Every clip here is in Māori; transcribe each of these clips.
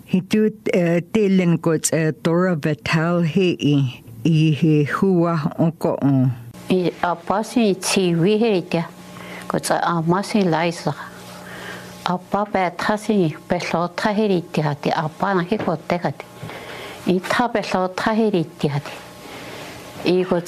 Hitu telen kots Dora Vital he I hua onko on. I apasi ti wiheritia kots amasi laisa. Apa betasi belo taheritia ti apa na ke kotekati. I ta belo taheritia ti. I kots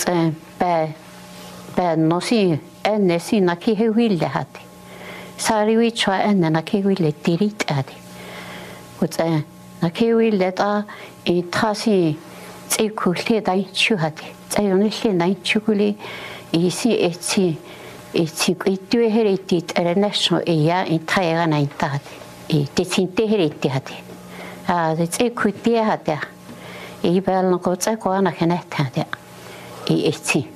be nosi ennesi na ki he wille hati. Sari wichwa enne na ki wille tirit ati. Kots na ki wille ta I tasi tsikulli dai chuhati. Tsayoni li dai chukuli isi etsi itue heritit erenesho iya intaiga na intati. I titsinte heritihati. Tsikutia hati. I belno ko tsakwana kenetati. I etsi.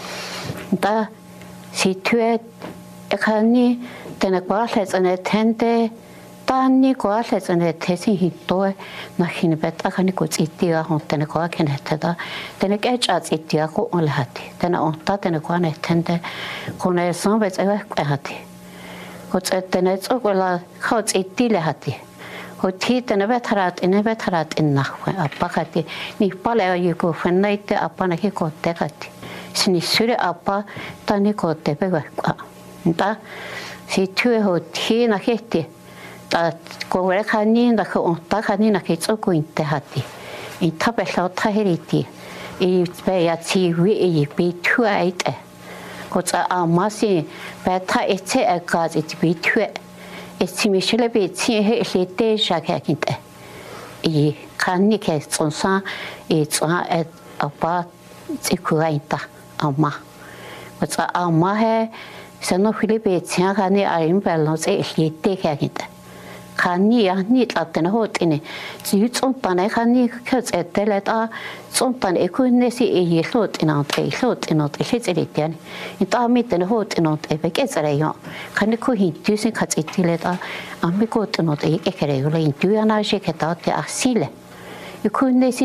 Da si tue ekani tena kwalets ane tente tani kwalets ane tesi hitoe na hinbet akani ko tsitia hon tena kwa keneta da tena kecha tsitia ko olhati tena onta tena kwa ne tente kone sombet hati ko tsetena tsokola kho tsitile hati hoti tena betharat innahwe apakati ni pale yuko fennaite apana ki ko tekati sinisure apa tani ko tepega nta si tue hoti na heti ta ko wera khani na ko ta khani na ke tsoko inte hati I tabela tahiriti I be ya ti wi I be tu aite ko tsa amasi be ta etse akaz it be tu etse mishele be ti he lete shakakinte I khani ke tsonsa I tsa et apa tsikuaita amma ko tsa amma he seno filipe tsia khani arim balance lete kakinte khani ya ni tlatena hotini zi tsontane khani khetseteleta tsontan ekunesi I hlotinat hlitselitian ita mitten hotinat beketsereyo khani ko hintusin khatsetileta amikotinat ekereyo intuana sheketati asile ekunesi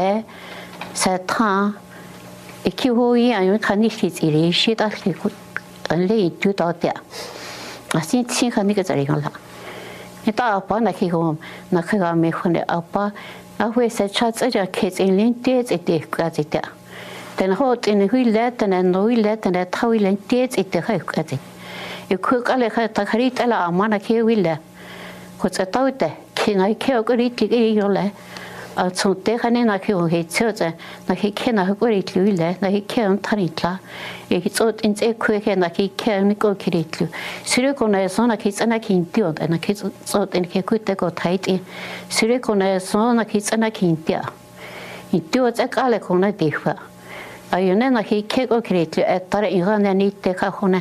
se ta ekihoyi ayo khani hlitsiri shita hlikut anle tutate asin tsin khani ketsereyo la ita apa na ki go na kha me khone apa a we se chat ja kids in lin dates it kwazita den hot in huile den no huile den tawile dates it kha kwazit ku kale kha ta kharit ala amana ki huile ko tawte ki na ki ko rit ki yole a tsote khane na ki ho he tsote na ki kena ko rit huile na ki ken taritla e ki tsot in tse ku ke na ki ken ko kiritlu sire ko na so na ki tsana ki intio na ki tsot in ki ku te ko taiti sire ko na so na ki tsana ki intia intio tse kale ko na dihwa ayune na ki ke ko kiritlu etare igane ni te ka hone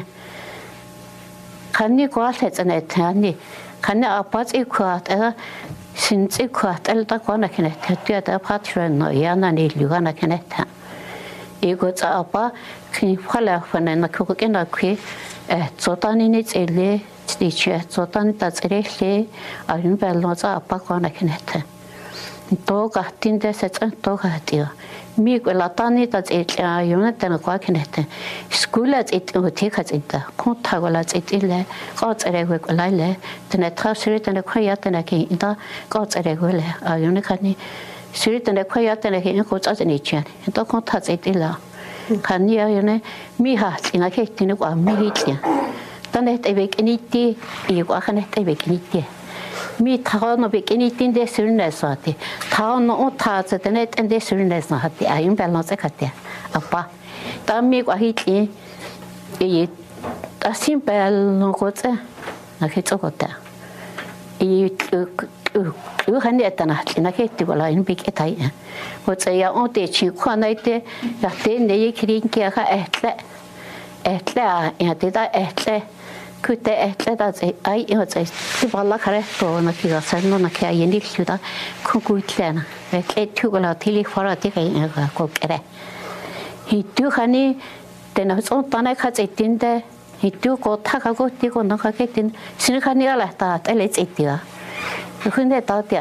khani ko ase tsana tani khani apats I kwat since kwat elta ko na kene tetia da patron no yana ni lugana keneta ego tsa apa kin phala fana na ko kena kwi tsotani ni tsele tiche tsotani ta tsrele ayun belno tsa apa ko na keneta to ka tinde se to ka tia mi ko latani ta tsele ayun ta na ko keneta skula tsete te ka tsita ko ta go la tsitile ko tsere go ko laile tene trasire tene ko ya tene ki ida ko tsere go le ayun khani siri tene ko ya tene ki ko tsa ni chen to ko ta tsitila khani ayun mi ha tina ke tine ko mi hitya tane te be kiniti I ko khane te be kiniti mi ta no be kiniti de sirne sati ta no ta tene de sirne sati ayun balance khatia apa ta mi ko hitli I ta simpel no ko tsa na ke tsokota I khani etana ina ke ti wala in big etai ko tsa ya o te chi khana ite ya te ne krin ke kha etle ya te da etle kute etle da ai o tsa ti wala khare to na ki ga san no na ke ai ni chuda ku ku tlena etle tu wala tili fara ti ga ko kere hi tu khani te na so tana kha tinde hi tu ko tha ga ko ti ko na kha ke tin sin khani ala ta tele tsitia 근데 다들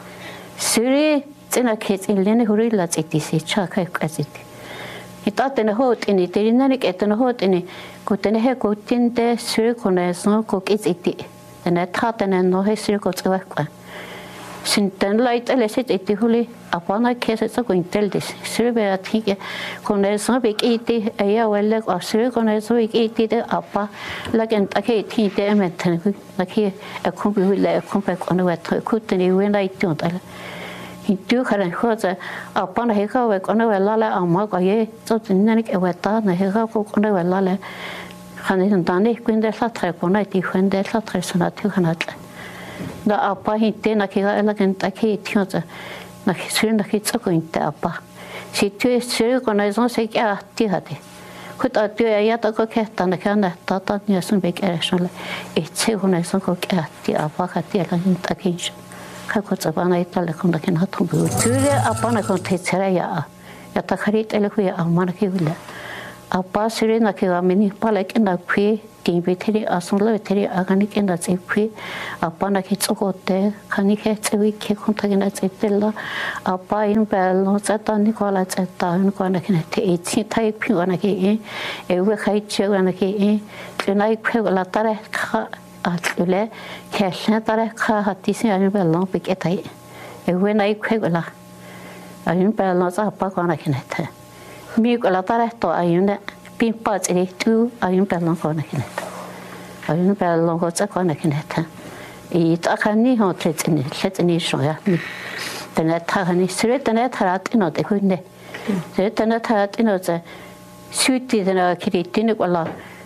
수리 제가 계획을 흐르려 찌티시 차카까지 이따때는 호트니 데리나니 깨때는 호트니 그때는 해 고틴데 수리 코네서 거기 찌티 근데 타때는 너 했을 거 좋았고 Sinten laitelesit ittihuli apana kesetse kuinteldis sirbeatike koneso bikiti aya welle asir koneso bikiti de apa lagen take tite emeten laki akumbi wille akumbi konwet kutni wena ittontal hintu kharan khoza apana heka we konwela la amma kaye tsotinnek eweta na heka ko konwela la khanin tani kwinde satre kona ti khende satre sanatu khanat da apa hinte na kiga elagen take tioza na kisir na kitsako inte apa si tu sir konaison se kya ti hade khut atu ya ta ko kheta na kana ta ni sun be kere shole etche konaison ko kya ti apa khati elagen take ka ko tsabana itale kon da kana to bu tu apa na ko tetsera ya ta kharit ele ku ya amana ki wala apa sir na kiga mini palek na kwi Tibeteri asunla veteri agani kenda tsepi apa na kitsokote khani khe tsewi khe kontagena tsetella apa in bello tsata nikola tsata nikola kene te etsi tai pingana ke ewe khai chegana ke tnai khela tare kha atule khesna tare kha hatisi ani bello piketai ewe nai khela ayin bello sa apa kana kene te mi kola tare to ayune pimpa tsiri tu ayun pelon kona kineta ayun pelon ko tsa kona kineta I ta khani ho tsini letsini shoya tena ta khani sire tena tharat ino de kunne sire tena tharat ino tsa suti tena kiriti ni kola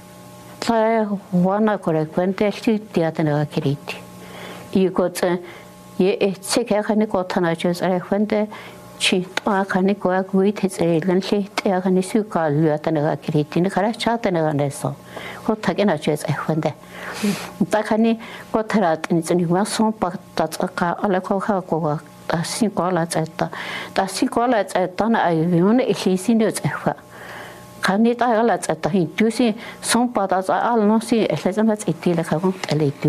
tla wana kore kwente suti tena kiriti I ko tsa ye etche ka khani ko thana chus are kwente chi ta khani ko agui these gan le te khani su ka lu atana kiriti ni khara cha tana neso ko thagena chus e khwende ta khani ko thara tin chini wa so pa ta ka ala ko kha ko ta sin ko la cha ta sin ko la cha ta na ai yone e sin de cha kha khani ta la cha ta hin tu si so pa ta al no si e le zama ti le kha ko ele tu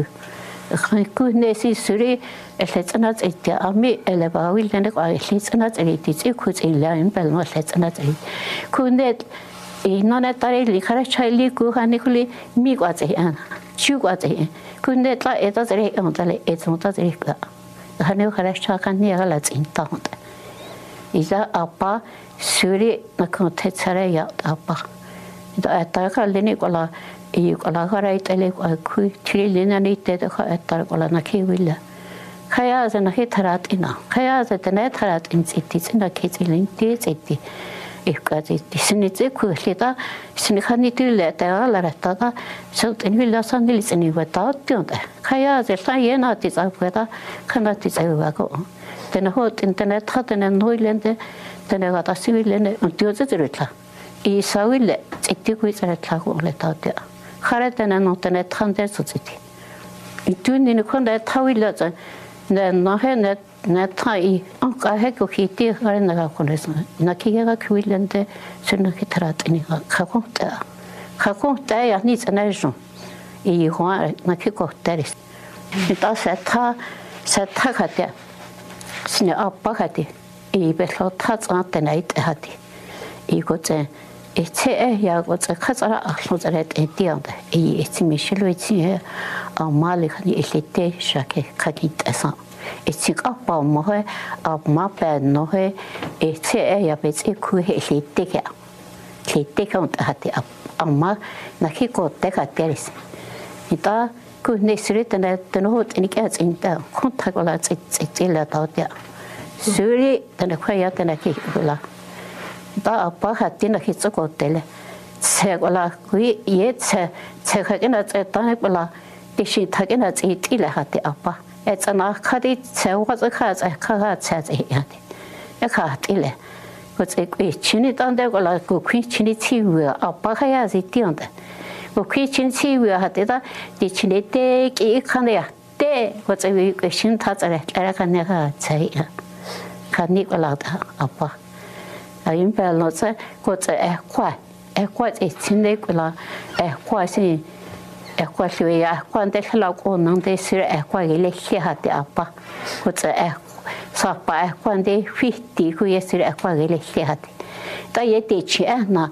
Kunesi suri eletsanat etia ami elevawil nene ko eletsanat elitsi kutsin lain pelmo eletsanat elit kunet inonet tare likhara chaili ku hanikuli mi kwatse an chu kwatse kunet la eta zere ontale etzonta zere ka hanu khara chakan ni ala tsinta hot iza apa suri nakonte tsare ya apa da eta kaleni kola I kola khara itale ku trilina ni te de khatar kola na khiwila khaya za na hitharat ina khaya za tene tharat in chiti sina khechilin ti chiti ikka chiti sini che ku leta sini khani tile ta la rata ta so tin villa sanil sini wata tionda khaya za sa yena ti sa peta khana ti sa wa ko tene ho internet khatene noilende tene ga ta sivilene tio che ritla I sawile chiti ku tsara tla ko leta ta Kharetana no tene thande suchiti ituni ni khonda thawila cha na na he na thai ka he ko khiti khare na ka kones na ki ga khwilende sunna ki tharat ni kha ko ta ya ni tsana jo I hwa na ki ko teris ta sa tha khatia sine appa khati I be lo tha cha tenait hati I ko che Etxe ya ko tsa khatsara ahlo zare etianda etsi mishelo etsi amali khani elete shake khakit asa etsi qapa mo he ma pa no he etxe ya betsi ku he elete ka hati amma nakhi ko te khateris ita ku nesire tena hot ni ka tsinta khonta ko la tsitsila ta ta suri tena khaya tena ki la Da apa hati na hitso kotele se kola kui ye se khagena tse ta kola dishi thagena tse tile hati apa etsana khadi se wa tse kha tse yati e kha tile ko tse kui chini tande kola ko kui chini chiwu apa khaya zi tionda ko kui chini chiwu hati da di chini te ki khane ya te ko tse wi ko shin tha tsare ara khane kha tse ya khani kola da apa Ayun pelno tse ko tse kwa tse chinde kula kwa si kwa shwe ya kwa de khla ko nang de sir kwa gele hati apa ko tse sa pa kwa de fiti ku yesir kwa gele hati ta ye te chi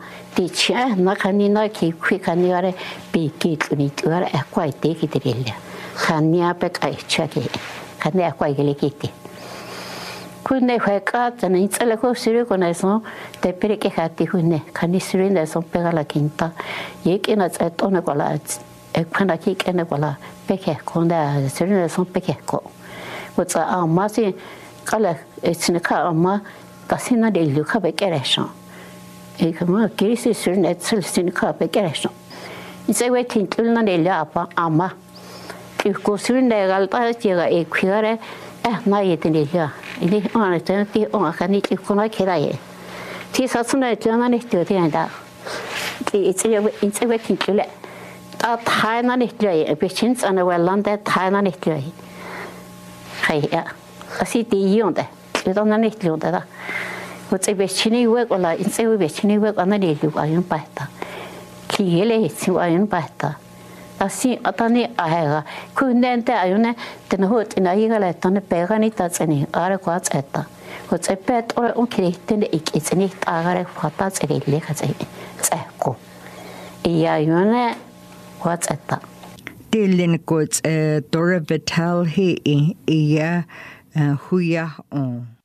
na khani na ki khu khani are bi ki ni tu are kwa te ki dirilla khani ape kai chake kanne kwaigele kiti kunne khaka tana itsala ko siru ko naso te pere ke khati kunne khani siru naso pegala kinta yeke na tsetona kola e khana ki kene kola peke konda siru naso peke ko wotsa amma si kala etsnika amma kasina de luka bekeresho e kama kirisi siru netsul sinika bekeresho itse wetin tulna de lapa amma ko siru de galta tiga e khigare na yetinilya ini ona tenti ona kani ki kona keraye ti satsuna tjana ne tjenda ti itse wetin tule ta thana ne tjye bechins ana welanda thana ne tjye khaya asi ti yonda tjona ne tjonda da utse bechini we kola itse we bechini we ana ne lu ayun paita ki yele si ayun paita asi atani ahega kunnente ayune tenhot inaiga tane pegani tatseni are kwats etta hotse pet or unkritende ikitseni agare fatats elille khatse tsekko iya yune kwats etta Dylan kots Dora Vital he iya huya on